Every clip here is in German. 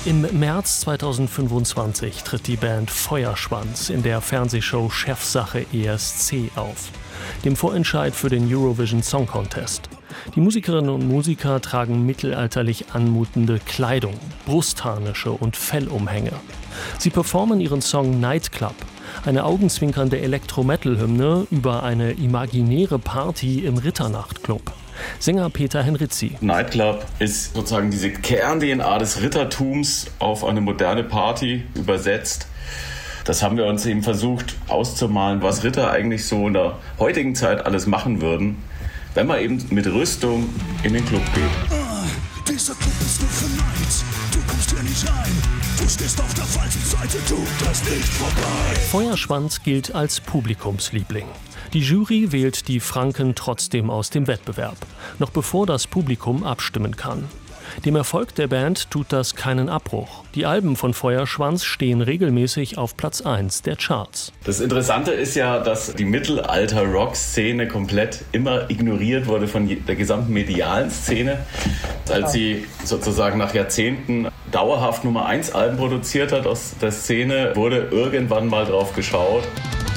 Im März 2025 tritt die Band Feuerschwanz in der Fernsehshow Chefsache ESC auf, dem Vorentscheid für den Eurovision Song Contest. Die Musikerinnen und Musiker tragen mittelalterlich anmutende Kleidung, Brustharnische und Fellumhänge. Sie performen ihren Song Nightclub, eine augenzwinkernde Elektro-Metal-Hymne über eine imaginäre Party im Ritternachtclub. Sänger Peter Henrizi. Nightclub ist sozusagen diese Kern-DNA des Rittertums auf eine moderne Party übersetzt. Das haben wir uns eben versucht auszumalen, was Ritter eigentlich so in der heutigen Zeit alles machen würden, wenn man eben mit Rüstung in den Club geht. Dieser Club ist nur für Nights. Du kommst hier nicht rein. Du stehst auf der falschen Seite, du das nicht vorbei. Feuerschwanz gilt als Publikumsliebling. Die Jury wählt die Franken trotzdem aus dem Wettbewerb, noch bevor das Publikum abstimmen kann. Dem Erfolg der Band tut das keinen Abbruch. Die Alben von Feuerschwanz stehen regelmäßig auf Platz 1 der Charts. Das Interessante ist ja, dass die Mittelalter-Rock-Szene komplett immer ignoriert wurde von der gesamten medialen Szene. Als sie sozusagen nach Jahrzehnten dauerhaft Nummer 1 Alben produziert hat aus der Szene, wurde irgendwann mal drauf geschaut.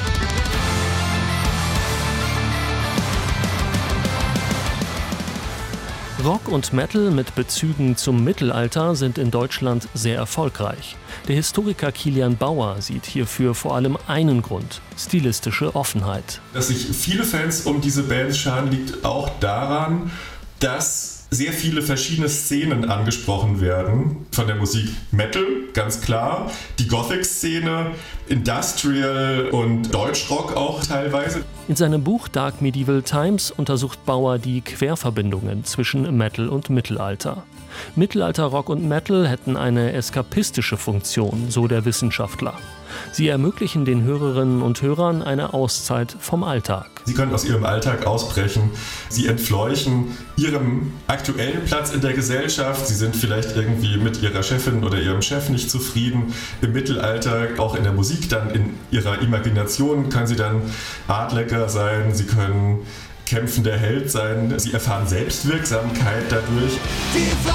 Rock und Metal mit Bezügen zum Mittelalter sind in Deutschland sehr erfolgreich. Der Historiker Kilian Bauer sieht hierfür vor allem einen Grund: stilistische Offenheit. Dass sich viele Fans um diese Bands scharen, liegt auch daran, dass sehr viele verschiedene Szenen angesprochen werden. Von der Musik Metal, ganz klar, die Gothic-Szene, Industrial und Deutschrock auch teilweise. In seinem Buch Dark Medieval Times untersucht Bauer die Querverbindungen zwischen Metal und Mittelalter. Mittelalter-Rock und Metal hätten eine eskapistische Funktion, so der Wissenschaftler. Sie ermöglichen den Hörerinnen und Hörern eine Auszeit vom Alltag. Sie können aus ihrem Alltag ausbrechen. Sie entfleuchen ihrem aktuellen Platz in der Gesellschaft. Sie sind vielleicht irgendwie mit ihrer Chefin oder ihrem Chef nicht zufrieden. Im Mittelalter, auch in der Musik, dann in ihrer Imagination können sie dann Adlecker sein. Sie können kämpfender Held sein. Sie erfahren Selbstwirksamkeit dadurch.